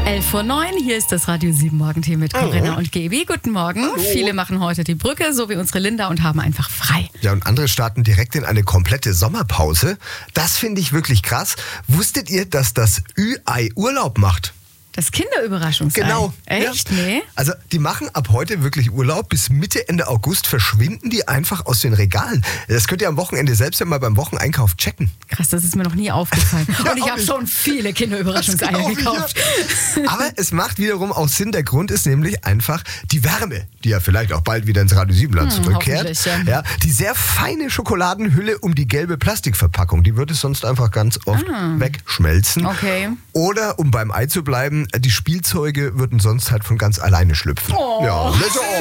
11:09 Uhr, hier ist das Radio 7 Morgentee mit Corinna und Gaby. Guten Morgen. Hallo. Viele machen heute die Brücke, so wie unsere Linda, und haben einfach frei. Ja, und andere starten direkt in eine komplette Sommerpause. Das finde ich wirklich krass. Wusstet ihr, dass das Ü-Ei Urlaub macht? Das Kinderüberraschungsei. Genau. Echt? Ja. Nee? Also die machen ab heute wirklich Urlaub. Bis Mitte, Ende August verschwinden die einfach aus den Regalen. Das könnt ihr am Wochenende selbst ja mal beim Wocheneinkauf checken. Krass, das ist mir noch nie aufgefallen. Ja, Und ich auch habe nicht. schon viele Kinderüberraschungseier gekauft. Aber es macht wiederum auch Sinn. Der Grund ist nämlich einfach die Wärme, die ja vielleicht auch bald wieder ins Radio 7-Land zurückkehrt. hoffentlich, Ja, die sehr feine Schokoladenhülle um die gelbe Plastikverpackung, die würde sonst einfach ganz oft wegschmelzen. Okay. Oder, um beim Ei zu bleiben, die Spielzeuge würden sonst halt von ganz alleine schlüpfen. Oh. Ja,